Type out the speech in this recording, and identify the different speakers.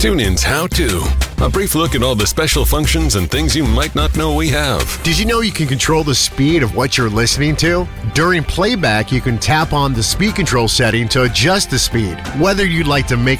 Speaker 1: TuneIn's How To. A brief look at all the special functions and things you might not know we have.
Speaker 2: Did you know you can control the speed of what you're listening to? During playback, you can tap on the speed control setting to adjust the speed. Whether you'd like to make